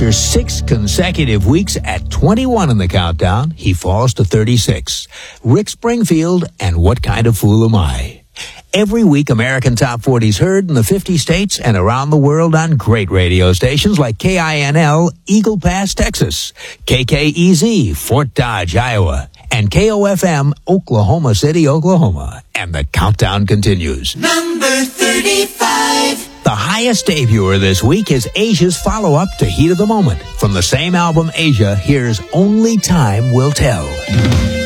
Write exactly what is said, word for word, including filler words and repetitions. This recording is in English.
After six consecutive weeks at twenty-one in the countdown, he falls to thirty-six. Rick Springfield and What Kind of Fool Am I? Every week, American Top forty's heard in the fifty states and around the world on great radio stations like K I N L, Eagle Pass, Texas, K K E Z, Fort Dodge, Iowa, and K O F M, Oklahoma City, Oklahoma. And the countdown continues. Number thirty-five. The highest debuter this week is Asia's follow-up to Heat of the Moment. From the same album, Asia, here's Only Time Will Tell.